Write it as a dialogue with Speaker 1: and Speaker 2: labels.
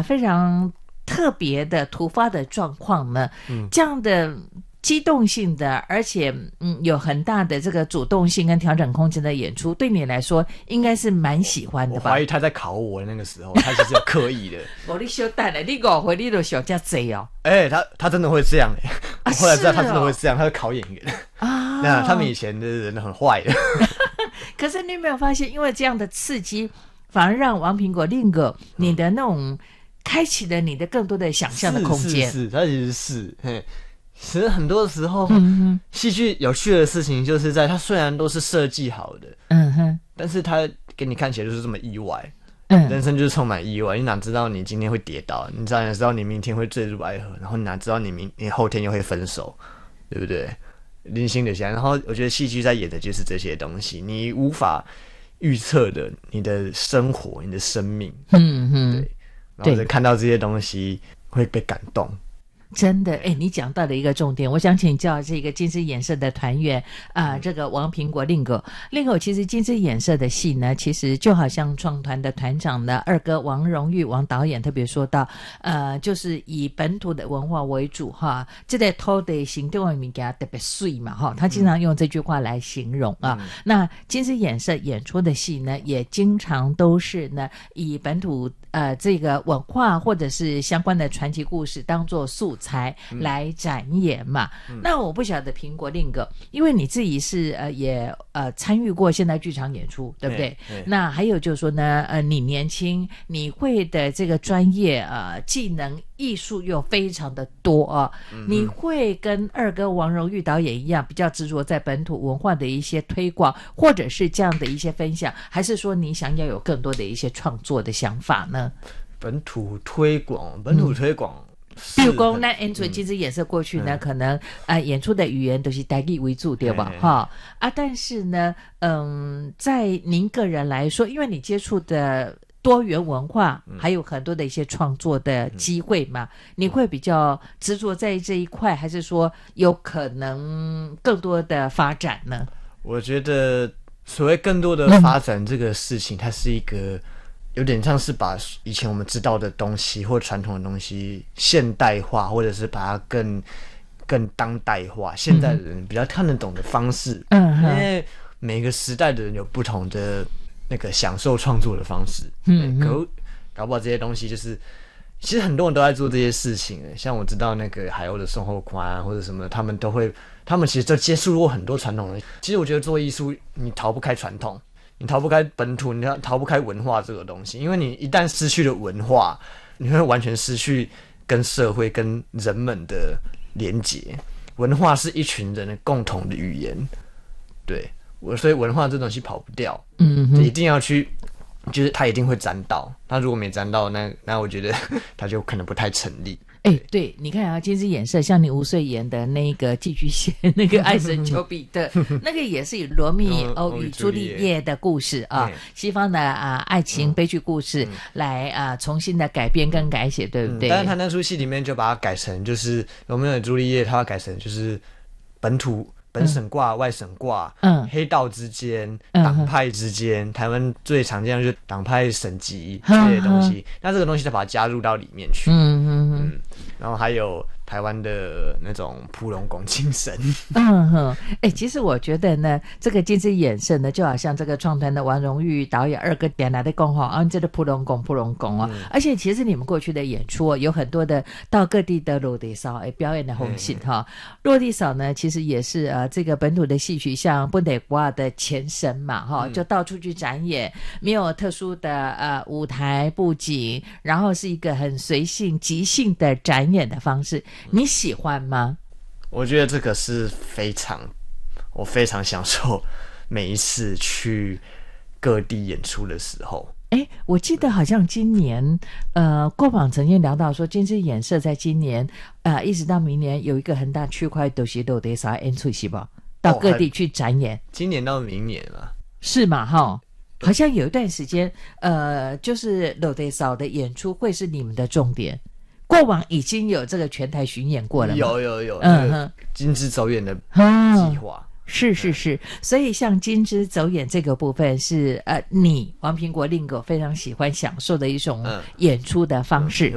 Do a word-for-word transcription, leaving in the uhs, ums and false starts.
Speaker 1: 非常特别的突发的状况呢，
Speaker 2: 嗯，
Speaker 1: 这样的机动性的，而且嗯有很大的这个主动性跟调整空间的演出，对你来说应该是蛮喜欢的吧？
Speaker 2: 我怀疑他在考我那个时候，他其实有刻意的。
Speaker 1: 我你小蛋了，你误会你就小加贼哦。
Speaker 2: 哎、欸，他他真的会这样哎、欸！
Speaker 1: 啊、
Speaker 2: 我后来知道他真的
Speaker 1: 哦
Speaker 2: 会这样，他会考演员
Speaker 1: 啊。
Speaker 2: 那他们以前的人很坏的。
Speaker 1: 可是你有没有发现，因为这样的刺激，反而让王苹果另个你的那种开启了你的更多的想象的空间。
Speaker 2: 是是是，他其实是嘿。其实很多时候，
Speaker 1: 嗯
Speaker 2: 戏剧有趣的事情就是在它虽然都是设计好的，
Speaker 1: 嗯哼，
Speaker 2: 但是它给你看起来就是这么意外。
Speaker 1: 嗯，
Speaker 2: 人生就是充满意外，你哪知道你今天会跌倒？你哪知道你明天会坠入爱河？然后你哪知道你明你后天又会分手？对不对？零星的想，然后我觉得戏剧在演的就是这些东西，你无法预测的你的生活、你的生命，
Speaker 1: 嗯嗯，
Speaker 2: 对，然后再看到这些东西会被感动。
Speaker 1: 真的，哎，你讲到了一个重点，我想请教这个金枝演社的团员啊、呃，这个王苹果令狗，令狗其实金枝演社的戏呢，其实就好像创团的团长呢二哥王荣裕王导演特别说到，呃，就是以本土的文化为主哈，这在土地行动的物件特别水嘛哈，他经常用这句话来形容啊。嗯、那金枝演社演出的戏呢，也经常都是呢以本土呃这个文化或者是相关的传奇故事当作素材来展演嘛、嗯、那我不晓得苹果令哥，因为你自己是呃也呃参与过现代剧场演出，对不对？那还有就是说呢，呃你年轻，你会的这个专业呃技能艺术又非常的多啊、嗯，你会跟二哥王荣裕导演一样，比较执着在本土文化的一些推广，或者是这样的一些分享，还是说你想要有更多的一些创作的想法呢？
Speaker 2: 本土推广，本土推广。嗯
Speaker 1: 比如说那演出其实演社过去呢、嗯、可能呃演出的语言都是台语为主对吧哈啊，但是呢嗯在您个人来说，因为你接触的多元文化、嗯、还有很多的一些创作的机会嘛、嗯、你会比较执着在这一块，还是说有可能更多的发展呢？
Speaker 2: 我觉得所谓更多的发展这个事情、嗯、它是一个有点像是把以前我们知道的东西或传统的东西现代化，或者是把它更更当代化，现在的人比较看得懂的方式。嗯，因为每个时代的人有不同的那个享受创作的方式。嗯，可搞不好这些东西就是，其实很多人都在做这些事情。像我知道那个海鸥的宋厚宽或者什么，他们都会，他们其实都接触过很多传统的。其实我觉得做艺术，你逃不开传统。你逃不开本土，你逃不开文化这个东西，因为你一旦失去了文化，你会完全失去跟社会、跟人们的连结。文化是一群人的共同的语言，对，我所以文化这东西跑不掉，嗯，一定要去，就是它一定会沾到。它如果没沾到，那那我觉得它就可能不太成立。
Speaker 1: 哎、欸，对，你看啊，金枝演社像你五岁演的那个寄居蟹，那个爱神丘比特，那个也是以罗密欧与朱丽叶的故事啊，西方的啊爱情悲剧故事、嗯、来啊重新的改编跟改写，对不对？
Speaker 2: 嗯、但是他那出戏里面就把它改成就是罗密欧与朱丽叶，他改成就是本土。本省挂、外省挂，嗯，黑道之间、党派之间、嗯，台湾最常见的就是党派省级这些东西。那这个东西再把它加入到里面去，嗯嗯嗯，然后还有台湾的那种普龙宫精神，
Speaker 1: 嗯哼，哎、欸，其实我觉得呢，这个金枝演社呢，就好像这个创团的王荣裕导演二哥点来的讲哈，啊，这个普龙宫、普龙宫哦，而且其实你们过去的演出、哦、有很多的到各地的落地扫哎表演的红信哈，落地扫呢，其实也是呃这个本土的戏曲像本地歌的前身嘛哈、嗯，就到处去展演，没有特殊的呃舞台布景，然后是一个很随性即兴的展演的方式。你喜欢吗？
Speaker 2: 我觉得这个是非常，我非常享受每一次去各地演出的时候。
Speaker 1: 哎，我记得好像今年，呃，过往曾经聊到说，金枝演社在今年，呃，一直到明年有一个很大区块都是都得啥演出是吧？到各地去展演。哦、
Speaker 2: 今年到明年嘛？
Speaker 1: 是嘛？哈，好像有一段时间，呃，就是都得少的演出会是你们的重点。过往已经有这个全台巡演过了吗？
Speaker 2: 有有有，嗯哼，金枝走演的计划、嗯、
Speaker 1: 是是是，所以像金枝走演这个部分是呃，你王苹果令狗非常喜欢享受的一种演出的方式。嗯嗯